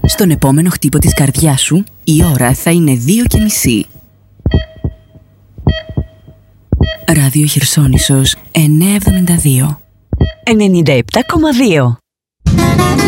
Στον επόμενο χτύπο της καρδιάς σου, η ώρα θα είναι 2:30. Ράδιο Χερσόνησος 972. 97,2.